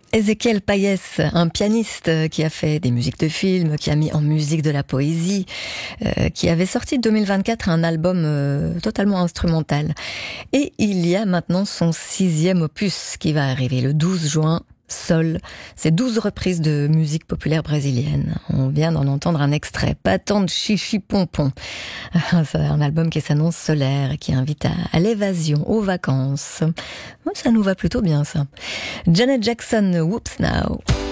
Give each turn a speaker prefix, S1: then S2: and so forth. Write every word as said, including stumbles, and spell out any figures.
S1: Ezequiel Payés, un pianiste qui a fait des musiques de films, qui a mis en musique de la poésie, euh, qui avait sorti en deux mille vingt-quatre un album euh, totalement instrumental. Et il y a maintenant son sixième opus qui va arriver le douze juin. Sol, c'est douze reprises de musique populaire brésilienne. On vient d'en entendre un extrait, Pas tant de chichi pompon. C'est un album qui s'annonce solaire et qui invite à, à l'évasion, aux vacances. Ça nous va plutôt bien, ça. Janet Jackson, Whoops Now.